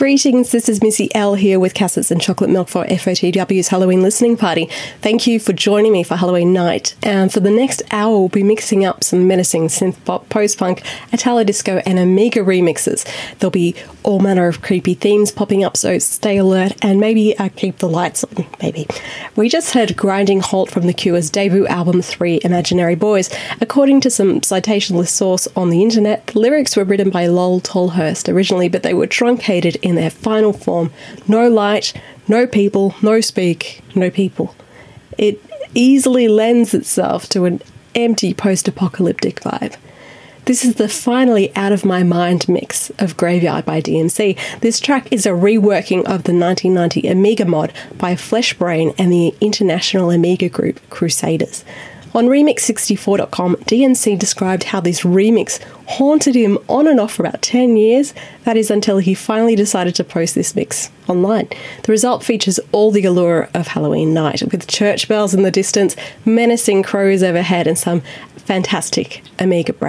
Greetings, this is Missy L here with Cassets and Chocolate Milk for FOTW's Halloween listening party. Thank you for joining me for Halloween night. And for the next hour, we'll be mixing up some menacing synth pop, post-punk, Italo disco and Amiga remixes. There'll be all manner of creepy themes popping up, so stay alert and maybe keep the lights on, maybe. We just heard Grinding Halt from The Cure's debut album 3 Imaginary Boys. According to some citationless source on the internet, the lyrics were written by Lol Tolhurst originally, but they were truncated in their final form. No light, no people, no speak, no people. It easily lends itself to an empty post-apocalyptic vibe. This is the finally out of my mind mix of Graveyard by DMC. This track is a reworking of the 1990 Amiga mod by Fleshbrain and the international Amiga group Crusaders. On Remix64.com, DMC described how this remix haunted him on and off for about 10 years. That is until he finally decided to post this mix online. The result features all the allure of Halloween night, with church bells in the distance, menacing crows overhead, and some fantastic Amiga